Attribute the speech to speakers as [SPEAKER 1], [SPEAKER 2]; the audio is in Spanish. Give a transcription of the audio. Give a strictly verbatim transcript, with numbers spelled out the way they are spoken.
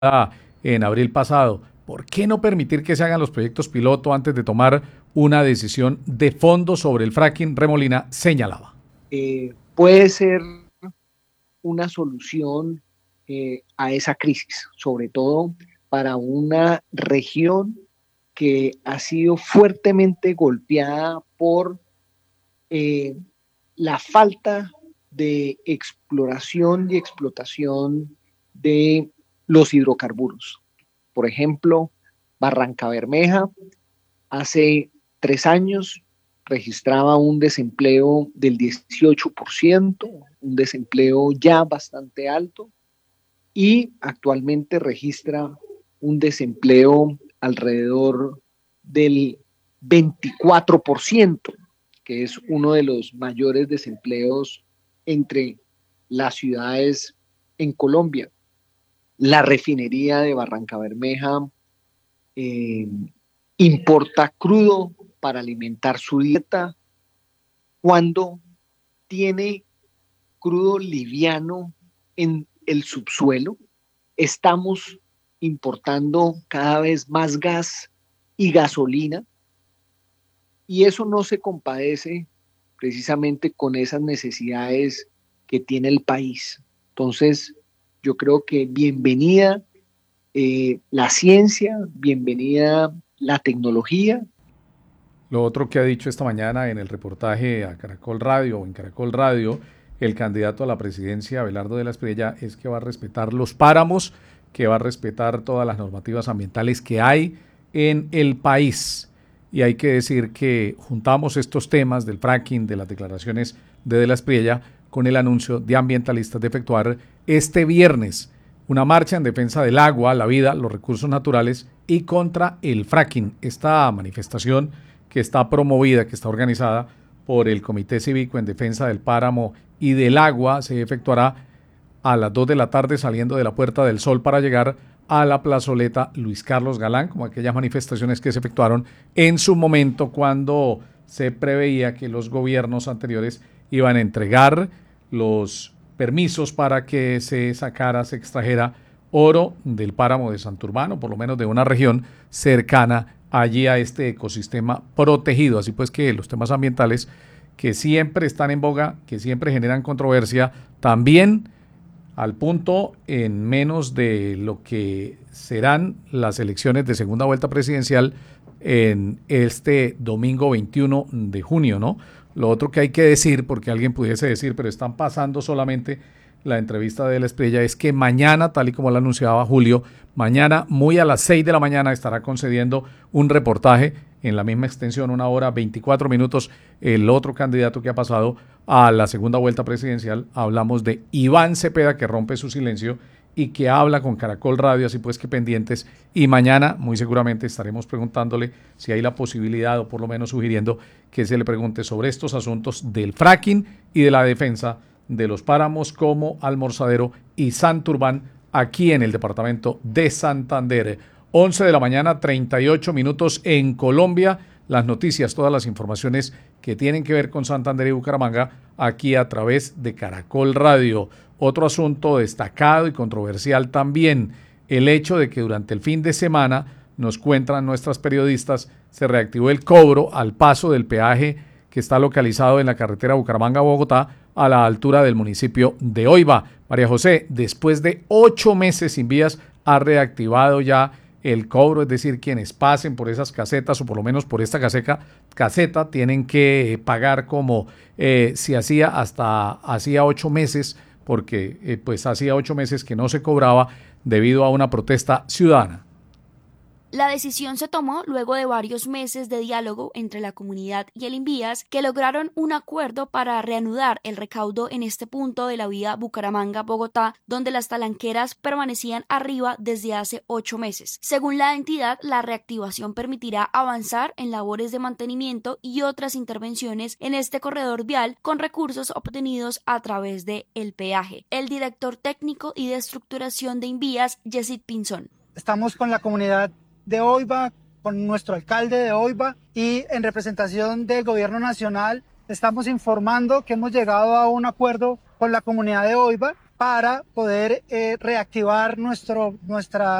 [SPEAKER 1] en abril pasado. ¿Por qué no permitir que se hagan los proyectos piloto antes de tomar una decisión de fondo sobre el fracking? Remolina señalaba.
[SPEAKER 2] Eh, puede ser una solución eh, a esa crisis, sobre todo para una región que ha sido fuertemente golpeada por eh, la falta de exploración y explotación de los hidrocarburos. Por ejemplo, Barranca Bermeja hace tres años registraba un desempleo del dieciocho por ciento, un desempleo ya bastante alto, y actualmente registra un desempleo alrededor del veinticuatro por ciento, que es uno de los mayores desempleos entre las ciudades en Colombia. La refinería de Barranca Bermeja eh, importa crudo para alimentar su dieta cuando tiene crudo liviano en el subsuelo. Estamos importando cada vez más gas y gasolina, y eso no se compadece precisamente con esas necesidades que tiene el país. Entonces, yo creo que bienvenida eh, la ciencia, bienvenida la tecnología.
[SPEAKER 1] Lo otro que ha dicho esta mañana en el reportaje a Caracol Radio o en Caracol Radio el candidato a la presidencia, Abelardo de la Espriella, es que va a respetar los páramos, que va a respetar todas las normativas ambientales que hay en el país. Y hay que decir que juntamos estos temas del fracking, de las declaraciones de De la Espriella, con el anuncio de ambientalistas de efectuar este viernes una marcha en defensa del agua, la vida, los recursos naturales y contra el fracking. Esta manifestación que está promovida, que está organizada por el Comité Cívico en Defensa del Páramo y del Agua, se efectuará a las dos de la tarde saliendo de la Puerta del Sol para llegar a la plazoleta Luis Carlos Galán, como aquellas manifestaciones que se efectuaron en su momento cuando se preveía que los gobiernos anteriores iban a entregar los permisos para que se sacara, se extrajera oro del páramo de Santurbán, o por lo menos de una región cercana allí a este ecosistema protegido. Así pues que los temas ambientales que siempre están en boga, que siempre generan controversia, también al punto en menos de lo que serán las elecciones de segunda vuelta presidencial en este domingo veintiuno de junio, ¿no? Lo otro que hay que decir, porque alguien pudiese decir, pero están pasando solamente la entrevista de la Espriella, es que mañana, tal y como lo anunciaba Julio, mañana muy a las seis de la mañana estará concediendo un reportaje en la misma extensión, una hora, veinticuatro minutos, el otro candidato que ha pasado a la segunda vuelta presidencial. Hablamos de Iván Cepeda, que rompe su silencio y que habla con Caracol Radio, así pues que pendientes, y mañana muy seguramente estaremos preguntándole si hay la posibilidad, o por lo menos sugiriendo que se le pregunte sobre estos asuntos del fracking y de la defensa de los páramos como Almorzadero y Santurbán aquí en el departamento de Santander. once de la mañana, treinta y ocho minutos en Colombia. Las noticias, todas las informaciones que tienen que ver con Santander y Bucaramanga aquí a través de Caracol Radio. Otro asunto destacado y controversial también, el hecho de que durante el fin de semana, nos cuentan nuestras periodistas, se reactivó el cobro al paso del peaje que está localizado en la carretera Bucaramanga-Bogotá a la altura del municipio de Oiva. María José, después de ocho meses sin vías, ha reactivado ya el cobro, es decir, quienes pasen por esas casetas o por lo menos por esta caseta, caseta tienen que pagar como eh, si hacía hasta hacía ocho meses, porque eh, pues hacía ocho meses que no se cobraba debido a una protesta ciudadana.
[SPEAKER 3] La decisión se tomó luego de varios meses de diálogo entre la comunidad y el Invías, que lograron un acuerdo para reanudar el recaudo en este punto de la vía Bucaramanga-Bogotá, donde las talanqueras permanecían arriba desde hace ocho meses. Según la entidad, la reactivación permitirá avanzar en labores de mantenimiento y otras intervenciones en este corredor vial con recursos obtenidos a través de el peaje. El director técnico y de estructuración de Invías, Yesid Pinzón.
[SPEAKER 4] Estamos con la comunidad de Oiva, con nuestro alcalde de Oiva, y en representación del gobierno nacional estamos informando que hemos llegado a un acuerdo con la comunidad de Oiva para poder eh, reactivar nuestro, nuestra